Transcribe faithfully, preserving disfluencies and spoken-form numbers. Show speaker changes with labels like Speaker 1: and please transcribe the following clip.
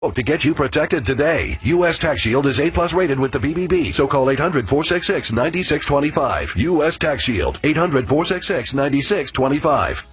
Speaker 1: To get you protected today. U S Tax Shield is A plus rated with the B B B, so call eight hundred, four six six, nine six two five. U S Tax Shield, eight hundred, four six six, nine six two five.